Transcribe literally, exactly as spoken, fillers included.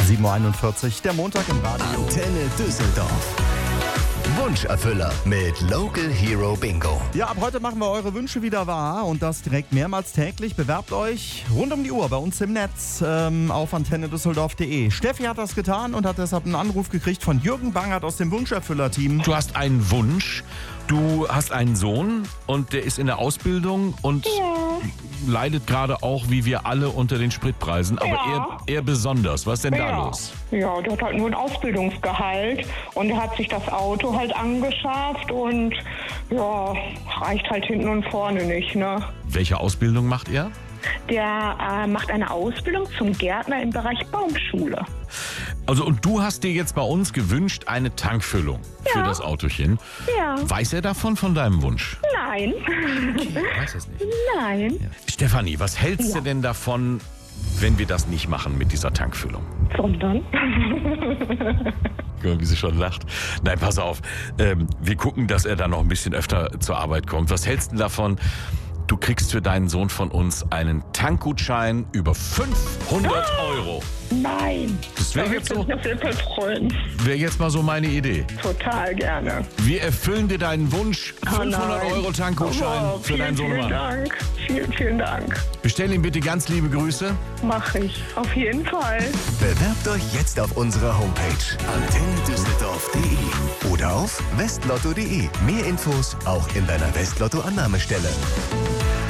sieben Uhr einundvierzig, der Montag im Radio. Antenne Düsseldorf. Wunscherfüller mit Local Hero Bingo. Ja, ab heute machen wir eure Wünsche wieder wahr und das direkt mehrmals täglich. Bewerbt euch rund um die Uhr bei uns im Netz ähm, auf antenne düsseldorf punkt de. Steffi hat das getan und hat deshalb einen Anruf gekriegt von Jürgen Bangert aus dem Wunscherfüller-Team. Du hast einen Wunsch, du hast einen Sohn und der ist in der Ausbildung und Ja. leidet gerade auch, wie wir alle, unter den Spritpreisen, aber Ja. er, er besonders. Was ist denn da Ja. los? Ja, der hat halt nur ein Ausbildungsgehalt und er hat sich das Auto halt angeschafft und ja, reicht halt hinten und vorne nicht, ne? Welche Ausbildung macht er? Der äh, macht eine Ausbildung zum Gärtner im Bereich Baumschule. Also und du hast dir jetzt bei uns gewünscht, eine Tankfüllung für Ja. das Autochen. Ja. Weiß er davon, von deinem Wunsch? Nein. Ich weiß es nicht. Nein. Stefanie, was hältst Ja. du denn davon, wenn wir das nicht machen mit dieser Tankfüllung? Sondern? Guck mal, wie sie schon lacht. Nein, pass auf. Ähm, wir gucken, dass er dann noch ein bisschen öfter zur Arbeit kommt. Was hältst du davon? Du kriegst für deinen Sohn von uns einen Tankgutschein über fünfhundert Euro. Nein. Das wäre Da jetzt würde so, ich mich auf jeden Fall freuen. wäre jetzt mal so meine Idee. Total gerne. Wir erfüllen dir deinen Wunsch. Oh fünfhundert nein. Euro Tankgutschein Oh, für vielen, deinen Vielen Sohnemann. Dank. Vielen, vielen Dank. Bestell ihm bitte ganz liebe Grüße. Mach ich. Auf jeden Fall. Bewerbt euch jetzt auf unserer Homepage antenne düsseldorf punkt de oder auf westlotto punkt de. Mehr Infos auch in deiner Westlotto-Annahmestelle.